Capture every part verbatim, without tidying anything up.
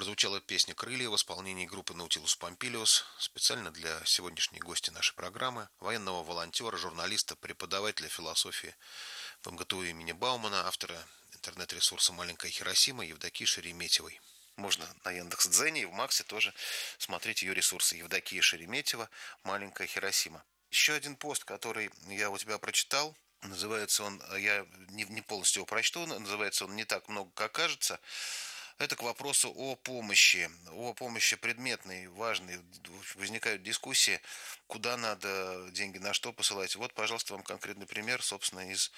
Прозвучала песня «Крылья» в исполнении группы «Наутилус Помпилиус» специально для сегодняшней гости нашей программы, военного волонтера, журналиста, преподавателя философии в МГТУ имени Баумана, автора интернет-ресурса «Маленькая Хиросима» Евдокии Шереметьевой. Можно на Яндекс.Дзене и в Максе тоже смотреть ее ресурсы. Евдокия Шереметьева «Маленькая Хиросима». Еще один пост, который я у тебя прочитал, называется он, я не, не полностью его прочту, называется он «Не так много, как кажется». Это к вопросу о помощи, о помощи предметной, важной. Возникают дискуссии, куда надо деньги, на что посылать. Вот, пожалуйста, вам конкретный пример, собственно, из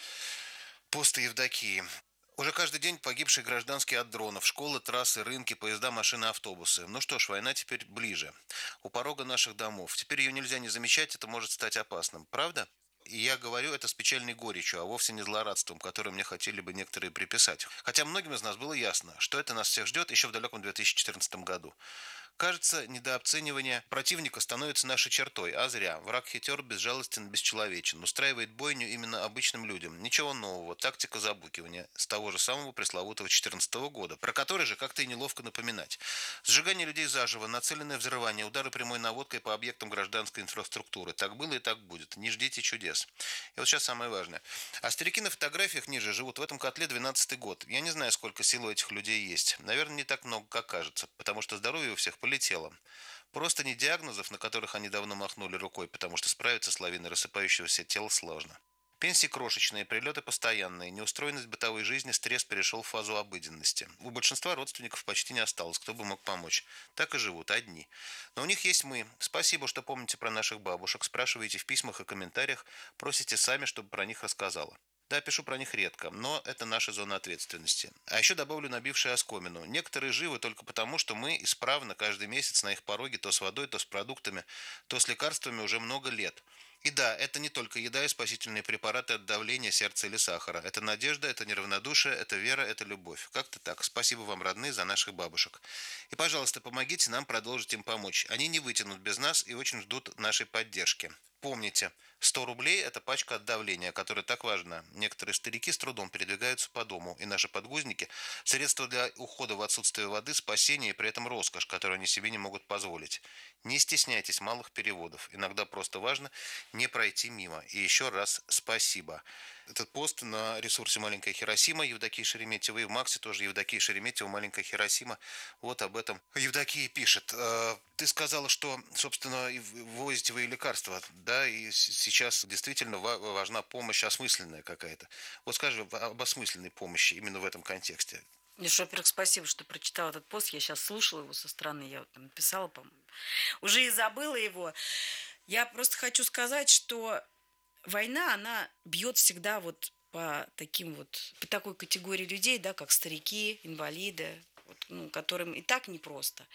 поста Евдокии. Уже каждый день погибшие гражданские от дронов, школы, трассы, рынки, поезда, машины, автобусы. Ну что ж, война теперь ближе, у порога наших домов. Теперь ее нельзя не замечать, это может стать опасным. Правда? И я говорю это с печальной горечью, а вовсе не злорадством, которое мне хотели бы некоторые приписать. Хотя многим из нас было ясно, что это нас всех ждет еще в далеком две тысячи четырнадцатом году. Кажется, недооценивание противника становится нашей чертой, а зря. Враг хитер, безжалостен, бесчеловечен, устраивает бойню именно обычным людям. Ничего нового, тактика забукивания с того же самого пресловутого четырнадцатого года, про который же как-то и неловко напоминать. Сжигание людей заживо, нацеленное взрывание, удары прямой наводкой по объектам гражданской инфраструктуры. Так было и так будет. Не ждите чудес. И вот сейчас самое важное. А старики на фотографиях ниже живут в этом котле двенадцатый год. Я не знаю, сколько сил у этих людей есть. Наверное, не так много, как кажется, потому что здоровье у всех полетело. Просто не диагнозов, на которых они давно махнули рукой, потому что справиться с лавиной рассыпающегося тела сложно. Пенсии крошечные, прилеты постоянные, неустроенность бытовой жизни, стресс перешел в фазу обыденности. У большинства родственников почти не осталось, кто бы мог помочь. Так и живут, одни. Но у них есть мы. Спасибо, что помните про наших бабушек, спрашиваете в письмах и комментариях, просите сами, чтобы про них рассказала. Да, пишу про них редко, но это наша зона ответственности. А еще добавлю набившие оскомину. Некоторые живы только потому, что мы исправно каждый месяц на их пороге то с водой, то с продуктами, то с лекарствами уже много лет. И да, это не только еда и спасительные препараты от давления, сердца или сахара. Это надежда, это неравнодушие, это вера, это любовь. Как-то так. Спасибо вам, родные, за наших бабушек. И, пожалуйста, помогите нам продолжить им помочь. Они не вытянут без нас и очень ждут нашей поддержки. Помните, сто рублей – это пачка от давления, которая так важна. Некоторые старики с трудом передвигаются по дому, и наши подгузники – средства для ухода в отсутствие воды, спасения и при этом роскошь, которую они себе не могут позволить. Не стесняйтесь малых переводов. Иногда просто важно не пройти мимо. И еще раз спасибо. Этот пост на ресурсе «Маленькая Хиросима» Евдокии Шереметьевой, и в Максе тоже Евдокия Шереметьева «Маленькая Хиросима». Вот об этом Евдокия пишет. Ты сказала, что, собственно, ввозите вы и лекарства, да, и сейчас действительно важна помощь осмысленная какая-то. Вот скажи об осмысленной помощи именно в этом контексте. Миш, во-первых, спасибо, что прочитала этот пост. Я сейчас слушала его со стороны, я вот там писала, по-моему. Уже и забыла его. Я просто хочу сказать, что война, она бьет всегда вот по таким вот, по такой категории людей, да, как старики, инвалиды, вот, ну, которым и так непросто.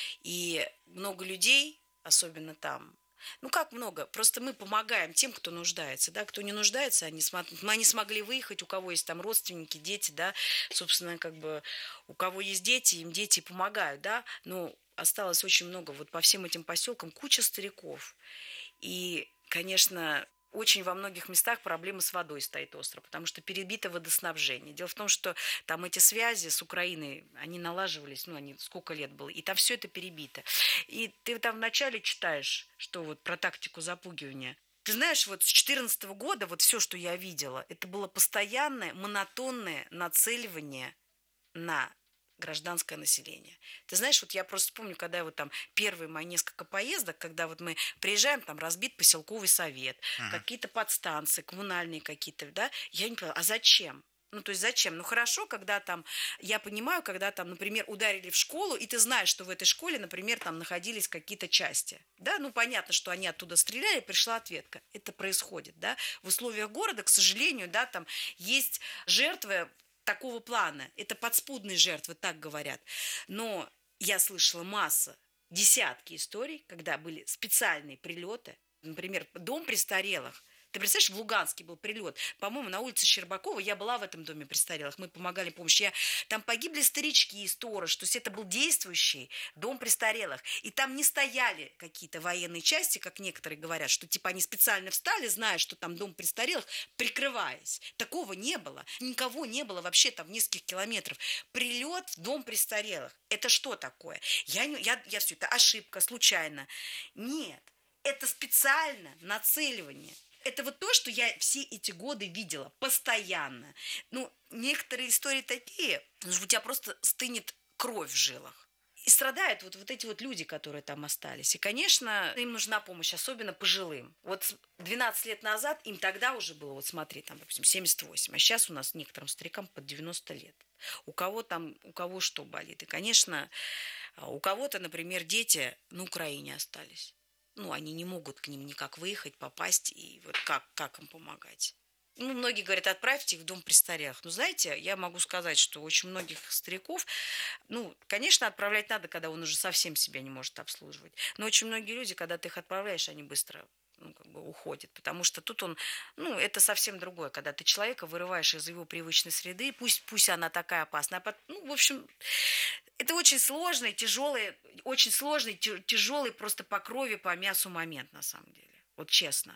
И много людей, особенно там, ну как много, просто мы помогаем тем, кто нуждается, да, кто не нуждается, они, см- они смогли выехать, у кого есть там родственники, дети, да, собственно, как бы, у кого есть дети, им дети помогают, да, но осталось очень много, вот по всем этим поселкам куча стариков. И, конечно, очень во многих местах проблема с водой стоит остро, потому что перебито водоснабжение. Дело в том, что там эти связи с Украиной, они налаживались, ну, они сколько лет было, и там все это перебито. И ты там вначале читаешь, что вот про тактику запугивания. Ты знаешь, вот с две тысячи четырнадцатого года вот все, что я видела, это было постоянное, монотонное нацеливание на гражданское население. Ты знаешь, вот я просто помню, когда я вот там первые мои несколько поездок, когда вот мы приезжаем, там разбит поселковый совет, Угу. какие-то подстанции, коммунальные какие-то, да, я не поняла, а зачем? Ну, то есть зачем? Ну, хорошо, когда там, я понимаю, когда там, например, ударили в школу, и ты знаешь, что в этой школе, например, там находились какие-то части, да, ну, понятно, что они оттуда стреляли, пришла ответка. Это происходит, да. В условиях города, к сожалению, да, там есть жертвы такого плана. Это подспудные жертвы, так говорят. Но я слышала масса, десятки историй, когда были специальные прилеты. Например, дом престарелых. Ты представляешь, в Луганске был прилет. По-моему, на улице Щербакова. Я была в этом доме престарелых. Мы помогали помощь. Я... Там погибли старички и сторож. То есть это был действующий дом престарелых. И там не стояли какие-то военные части, как некоторые говорят, что типа они специально встали, зная, что там дом престарелых, прикрываясь. Такого не было. Никого не было вообще там в нескольких километров. Прилет в дом престарелых. Это что такое? Я, я, я все это ошибка, случайно. Нет. Это специально нацеливание. Это вот то, что я все эти годы видела постоянно. Ну, некоторые истории такие, что у тебя просто стынет кровь в жилах. И страдают вот, вот эти вот люди, которые там остались. И, конечно, им нужна помощь, особенно пожилым. Вот двенадцать лет назад им тогда уже было, вот смотри, там, допустим, семьдесят восемь, а сейчас у нас некоторым старикам под девяносто лет. У кого там, у кого что болит. И, конечно, у кого-то, например, дети на Украине остались. Ну, они не могут к ним никак выехать, попасть, и вот как, как им помогать? Ну, многие говорят, отправьте их в дом престарелых. Но знаете, я могу сказать, что очень многих стариков, ну, конечно, отправлять надо, когда он уже совсем себя не может обслуживать. Но очень многие люди, когда ты их отправляешь, они быстро, ну, как бы уходят. Потому что тут он, ну, это совсем другое. Когда ты человека вырываешь из его привычной среды, пусть, пусть она такая опасная. А потом, ну, в общем... Это очень сложный, тяжелый, очень сложный, тяжелый просто по крови, по мясу момент, на самом деле. Вот честно.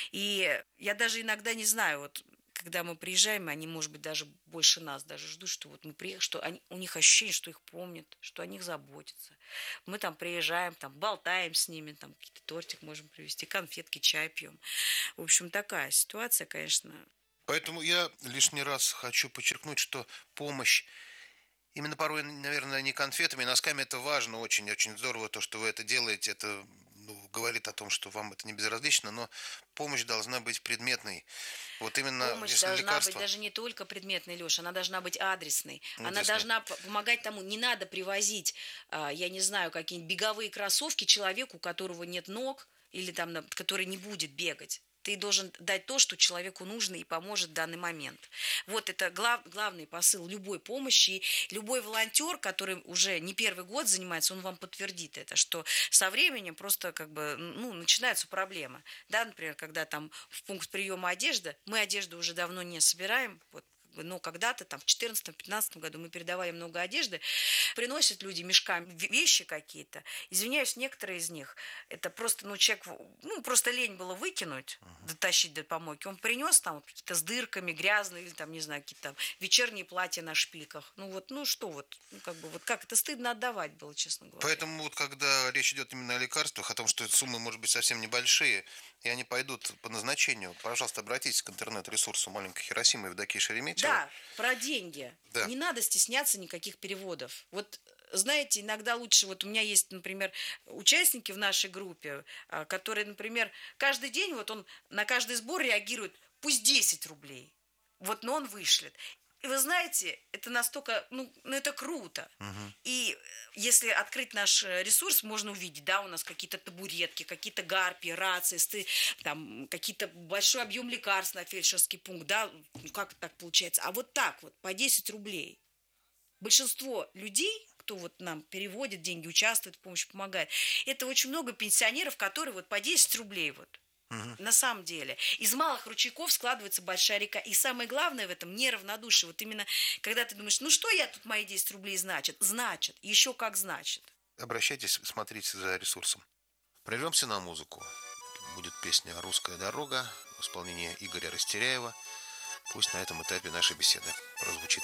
И я даже иногда не знаю, вот когда мы приезжаем, они, может быть, даже больше нас даже ждут, что вот мы приехали, что они, у них ощущение, что их помнят, что о них заботятся. Мы там приезжаем, там болтаем с ними, там какие-то тортик можем привезти, конфетки, чай пьем. В общем, такая ситуация, конечно. Поэтому я лишний раз хочу подчеркнуть, что помощь именно порой, наверное, не конфетами, носками, это важно, очень, очень здорово то, что вы это делаете, это, ну, говорит о том, что вам это не безразлично, но помощь должна быть предметной. Вот именно помощь если должна лекарства... быть даже не только предметной, Леша, она должна быть адресной. Ну, она адресной. должна помогать тому. Не надо привозить, я не знаю, какие-нибудь беговые кроссовки человеку, у которого нет ног, или там, который не будет бегать. Ты должен дать то, что человеку нужно и поможет в данный момент. Вот это глав, главный посыл любой помощи. И любой волонтер, который уже не первый год занимается, он вам подтвердит это, что со временем просто как бы, ну, начинаются проблемы. Да, например, когда там в пункт приема одежды, мы одежду уже давно не собираем, вот, но когда-то, там, в четырнадцатом-пятнадцатом году мы передавали много одежды, приносят люди мешками вещи какие-то. Извиняюсь, некоторые из них, это просто, ну, человек, ну, просто лень было выкинуть, uh-huh. дотащить до помойки. Он принес там вот какие-то с дырками, грязные, или там, не знаю, какие-то там вечерние платья на шпильках. Ну, вот, ну, что вот, ну, как бы, вот как это стыдно отдавать было, честно говоря. Поэтому вот, когда речь идет именно о лекарствах, о том, что суммы, может быть, совсем небольшие, и они пойдут по назначению, пожалуйста, обратитесь к интернет-ресурсу «Маленькой Хиросимы» Евдокии Шереметьевой. Да, про деньги. Да. Не надо стесняться никаких переводов. Вот, знаете, иногда лучше, вот у меня есть, например, участники в нашей группе, которые, например, каждый день, вот он на каждый сбор реагирует, пусть десять рублей, вот, но он вышлет. И вы знаете, это настолько, ну, ну это круто. Угу. И если открыть наш ресурс, можно увидеть, да, у нас какие-то табуретки, какие-то гарпии, рации, сты, там, какие-то большой объем лекарств на фельдшерский пункт, да, ну как так получается. А вот так вот, по десять рублей. Большинство людей, кто вот нам переводит деньги, участвует в помощи, помогает, это очень много пенсионеров, которые вот по десять рублей вот. Угу. На самом деле. Из малых ручейков складывается большая река. И самое главное в этом неравнодушие. Вот именно, когда ты думаешь, ну что я тут, мои десять рублей значит? Значит. Еще как значит. Обращайтесь, смотрите за ресурсом. Прервемся на музыку. Будет песня «Русская дорога» в исполнении Игоря Растеряева. Пусть на этом этапе нашей беседы прозвучит.